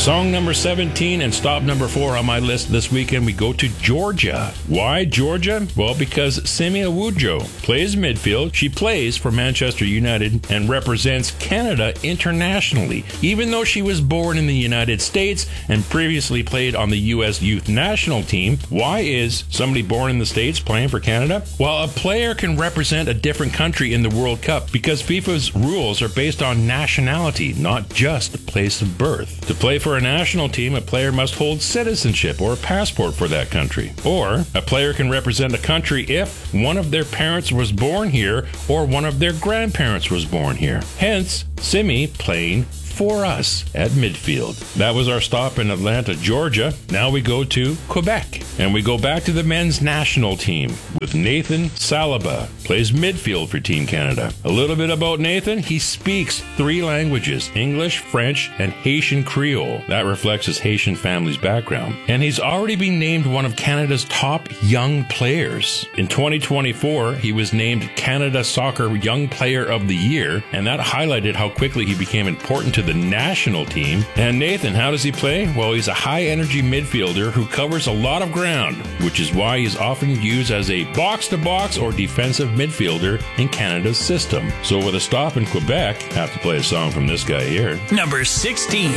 Song number 17 and stop number 4 on my list this weekend, we go to Georgia. Why Georgia? Well, because Simi Awujo plays midfield. She plays for Manchester United and represents Canada internationally. Even though she was born in the United States and previously played on the U.S. youth national team, why is somebody born in the States playing for Canada? Well, a player can represent a different country in the World Cup because FIFA's rules are based on nationality, not just a place of birth. To play for a national team, a player must hold citizenship or a passport for that country. Or a player can represent a country if one of their parents was born here or one of their grandparents was born here. Hence, Simi playing for us at midfield. That was our stop in Atlanta, Georgia. Now we go to Quebec, and we go back to the men's national team with Nathan Saliba, plays midfield for Team Canada. A little bit about Nathan: he speaks 3 languages, English, French, and Haitian Creole. That reflects his Haitian family's background. And he's already been named one of Canada's top young players. In 2024, he was named Canada Soccer Young Player of the Year, and that highlighted how quickly he became important to the national team. And Nathan, how does he play? Well, he's a high-energy midfielder who covers a lot of ground, which is why he's often used as a box-to-box or defensive midfielder in Canada's system. So with a stop in Quebec, have to play a song from this guy here. Number 16.